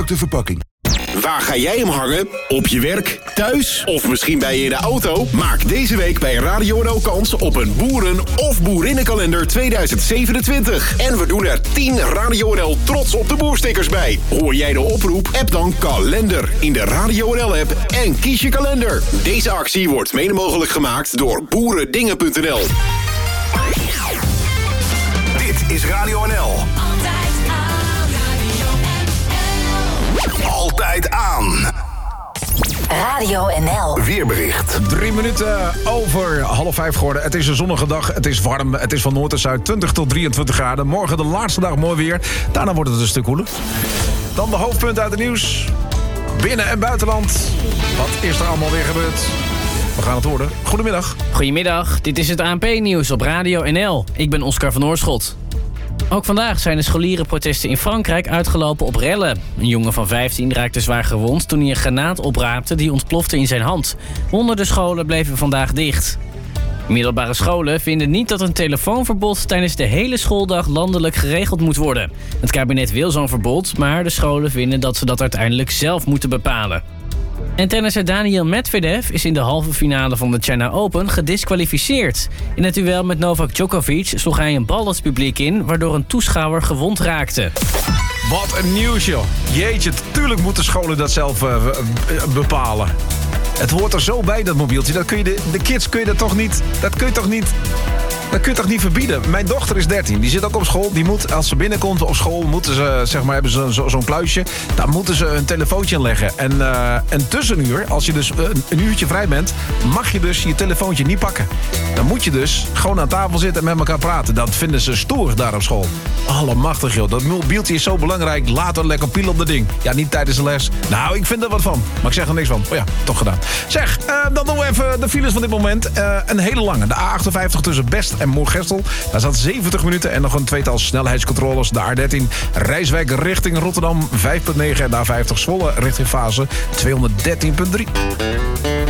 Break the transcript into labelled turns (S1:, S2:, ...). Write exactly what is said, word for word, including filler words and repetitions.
S1: gebruikte verpakking.
S2: Waar ga jij hem hangen? Op je werk, thuis of misschien bij je in de auto? Maak deze week bij Radio N L kans op een boeren- of boerinnenkalender tweeduizend zevenentwintig. En we doen er tien Radio N L Trots op de Boerstickers bij. Hoor jij de oproep? App dan kalender in de Radio N L app en kies je kalender. Deze actie wordt mede mogelijk gemaakt door boerendingen punt n l. Dit is Radio N L. Altijd aan.
S3: Radio N L.
S2: Weerbericht.
S4: Drie minuten over half vijf geworden. Het is een zonnige dag. Het is warm. Het is van noord tot zuid twintig tot drieëntwintig graden. Morgen de laatste dag mooi weer. Daarna wordt het een stuk koeler. Dan de hoofdpunten uit het nieuws. Binnen- en buitenland. Wat is er allemaal weer gebeurd? We gaan het horen. Goedemiddag.
S5: Goedemiddag. Dit is het A N P-nieuws op Radio N L. Ik ben Oscar van Oorschot. Ook vandaag zijn de scholierenprotesten in Frankrijk uitgelopen op rellen. Een jongen van vijftien raakte zwaar gewond toen hij een granaat opraapte die ontplofte in zijn hand. Honderden scholen bleven vandaag dicht. Middelbare scholen vinden niet dat een telefoonverbod tijdens de hele schooldag landelijk geregeld moet worden. Het kabinet wil zo'n verbod, maar de scholen vinden dat ze dat uiteindelijk zelf moeten bepalen. En tennisser Daniil Medvedev is in de halve finale van de China Open gediskwalificeerd. In het duel met Novak Djokovic sloeg hij een bal het publiek in, waardoor een toeschouwer gewond raakte.
S4: Wat een nieuws, joh. Jeetje, tuurlijk moeten scholen dat zelf uh, bepalen. Het hoort er zo bij, dat mobieltje. Dat kun je de, de kids kun je dat toch niet... Dat kun je toch niet... Dat kun je toch niet verbieden? Mijn dochter is dertien, die zit ook op school. Die moet, als ze binnenkomt op school, moeten ze, zeg maar, hebben ze zo, zo'n kluisje. Daar moeten ze een telefoontje in leggen. En uh, een tussenuur, als je dus een, een uurtje vrij bent, mag je dus je telefoontje niet pakken. Dan moet je dus gewoon aan tafel zitten en met elkaar praten. Dat vinden ze stoer daar op school. Allemachtig, joh. Dat mobieltje is zo belangrijk. Later lekker piel op de ding. Ja, niet tijdens de les. Nou, ik vind er wat van. Maar ik zeg er niks van. Oh ja, toch gedaan. Zeg, uh, dan doen we even de files van dit moment. Uh, een hele lange. De A achtenvijftig tussen Best en Moergestel. Daar zat zeventig minuten en nog een tweetal snelheidscontroles. De A dertien Rijswijk richting Rotterdam vijf komma negen. En de A vijftig Zwolle richting Fase tweehonderddertien komma drie.